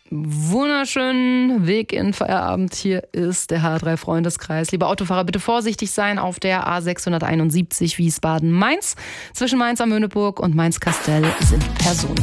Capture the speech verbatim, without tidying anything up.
Wunderschönen Weg in Feierabend. Hier ist der H drei Freundeskreis. Lieber Autofahrer, bitte vorsichtig sein auf der A sechshunderteinundsiebzig Wiesbaden-Mainz. Zwischen Mainz am Höneburg und Mainz-Kastel sind Personen.